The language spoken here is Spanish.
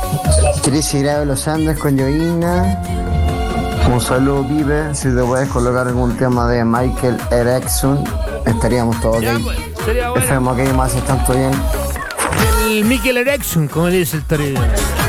Crisis grave de los Andes con Joina. Un saludo, Pipe. Si te puedes colocar algún tema de Michael Erickson, estaríamos todos Ya, ahí. pues, sería bueno. FM, ok, más tanto bien. El Mikel Erickson, como le dice el torero.